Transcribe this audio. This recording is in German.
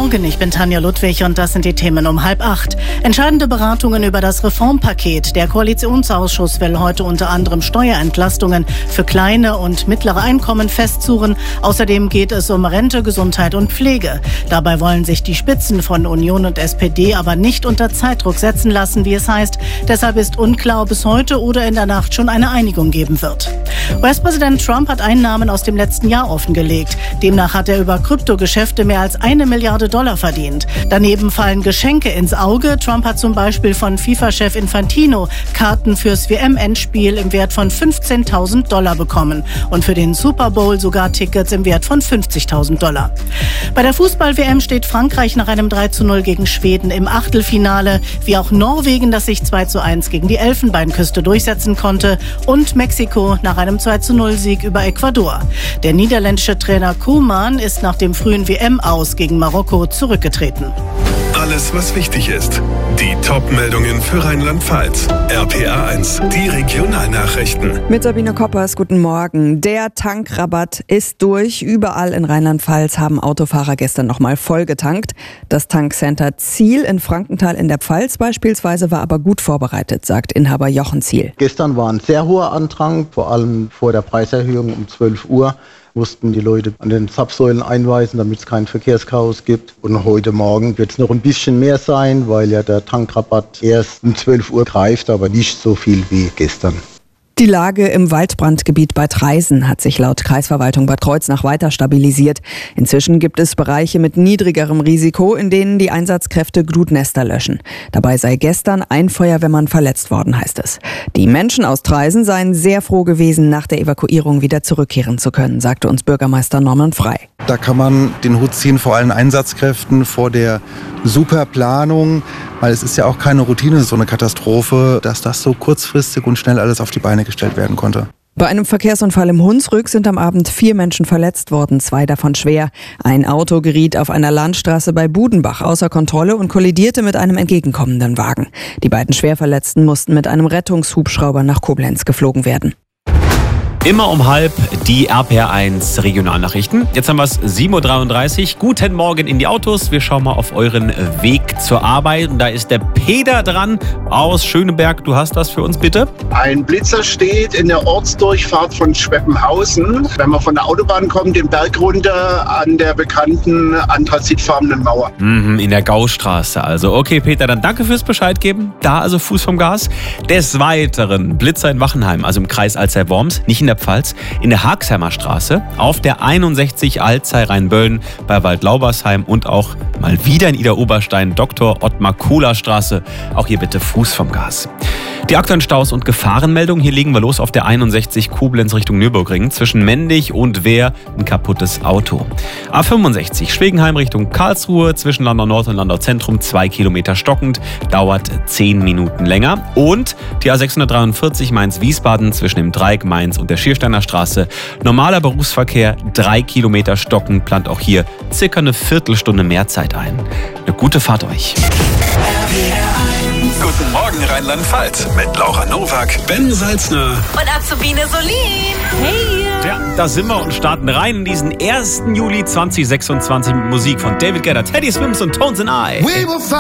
Morgen, ich bin Tanja Ludwig und das sind die Themen um 7:30. Entscheidende Beratungen über das Reformpaket. Der Koalitionsausschuss will heute unter anderem Steuerentlastungen für kleine und mittlere Einkommen festzurren. Außerdem geht es um Rente, Gesundheit und Pflege. Dabei wollen sich die Spitzen von Union und SPD aber nicht unter Zeitdruck setzen lassen, wie es heißt. Deshalb ist unklar, ob es heute oder in der Nacht schon eine Einigung geben wird. US-Präsident Trump hat Einnahmen aus dem letzten Jahr offengelegt. Demnach hat er über Kryptogeschäfte mehr als $1 Milliarde verdient. Daneben fallen Geschenke ins Auge. Trump hat zum Beispiel von FIFA-Chef Infantino Karten fürs WM-Endspiel im Wert von $15.000 bekommen und für den Super Bowl sogar Tickets im Wert von $50.000. Bei der Fußball-WM steht Frankreich nach einem 3:0 gegen Schweden im Achtelfinale, wie auch Norwegen, das sich 2:1 gegen die Elfenbeinküste durchsetzen konnte, und Mexiko nach einem 2:0-Sieg über Ecuador. Der niederländische Trainer Koeman ist nach dem frühen WM-Aus gegen Marokko zurückgetreten. Alles, was wichtig ist. Die Top-Meldungen für Rheinland-Pfalz. RPA1, die Regionalnachrichten. Mit Sabine Koppers, guten Morgen. Der Tankrabatt ist durch. Überall in Rheinland-Pfalz haben Autofahrer gestern nochmal voll getankt. Das Tankcenter Ziel in Frankenthal in der Pfalz beispielsweise war aber gut vorbereitet, sagt Inhaber Jochen Ziel. Gestern war ein sehr hoher Andrang, vor allem vor der Preiserhöhung um 12 Uhr. Mussten die Leute an den Zapfsäulen einweisen, damit es kein Verkehrschaos gibt. Und heute Morgen wird es noch ein bisschen mehr sein, weil ja der Tankrabatt erst um 12 Uhr greift, aber nicht so viel wie gestern. Die Lage im Waldbrandgebiet bei Traisen hat sich laut Kreisverwaltung Bad Kreuznach weiter stabilisiert. Inzwischen gibt es Bereiche mit niedrigerem Risiko, in denen die Einsatzkräfte Glutnester löschen. Dabei sei gestern ein Feuerwehrmann verletzt worden, heißt es. Die Menschen aus Traisen seien sehr froh gewesen, nach der Evakuierung wieder zurückkehren zu können, sagte uns Bürgermeister Norman Frei. Da kann man den Hut ziehen vor allen Einsatzkräften, vor der Superplanung, weil es ist ja auch keine Routine, so eine Katastrophe, dass das so kurzfristig und schnell alles auf die Beine gestellt werden konnte. Bei einem Verkehrsunfall im Hunsrück sind am Abend 4 Menschen verletzt worden, 2 davon schwer. Ein Auto geriet auf einer Landstraße bei Budenbach außer Kontrolle und kollidierte mit einem entgegenkommenden Wagen. Die beiden Schwerverletzten mussten mit einem Rettungshubschrauber nach Koblenz geflogen werden. Immer um 7:30 die RPA1 Regionalnachrichten. Jetzt haben wir es 7:33 Uhr. Guten Morgen in die Autos. Wir schauen mal auf euren Weg zur Arbeit. Und da ist der Peter dran aus Schöneberg. Du hast das für uns, bitte? Ein Blitzer steht in der Ortsdurchfahrt von Schweppenhausen. Wenn man von der Autobahn kommt, den Berg runter an der bekannten anthrazitfarbenen Mauer. In der Gaustraße also. Okay, Peter, dann danke fürs Bescheid geben. Da also Fuß vom Gas. Des Weiteren Blitzer in Wachenheim, also im Kreis Alzey-Worms, nicht in der Pfalz, in der Hagsheimer Straße, auf der 61 Alzey-Rheinböllen bei Waldlaubersheim und auch mal wieder in Ida-Oberstein, Dr. Ottmar-Kohler-Straße. Auch hier bitte Fuß vom Gas. Die aktuellen Staus und Gefahrenmeldungen. Hier legen wir los auf der 61 Koblenz Richtung Nürburgring. Zwischen Mendig und Wehr ein kaputtes Auto. A65 Schwegenheim Richtung Karlsruhe. Zwischen Landau Nord und Landau Zentrum 2 Kilometer stockend. Dauert 10 Minuten länger. Und die A643 Mainz-Wiesbaden zwischen dem Dreieck Mainz und der Schiersteiner Straße. Normaler Berufsverkehr 3 Kilometer stockend. Plant auch hier circa eine Viertelstunde mehr Zeit ein. Eine gute Fahrt euch. Guten Morgen Rheinland-Pfalz mit Laura Nowak, Ben Salzner und Azubine Solin. Hey! Ja, da sind wir und starten rein in diesen 1. Juli 2026 mit Musik von David Guetta, Teddy Swims und Tones and I.